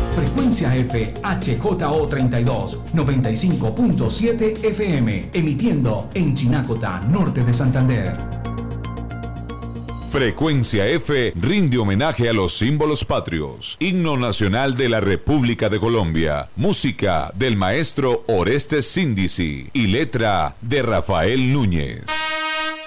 Frecuencia F HJO32 95.7 FM, emitiendo en Chinacota, norte de Santander. Frecuencia F rinde homenaje a los símbolos patrios. Himno nacional de la República de Colombia. Música del maestro Orestes Síndici y letra de Rafael Núñez.